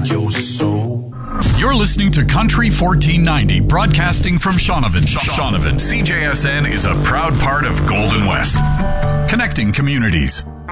inside your soul. You're listening to Country 1490, broadcasting from Shaunavon. Shaunavon, CJSN is a proud part of Golden West, connecting communities.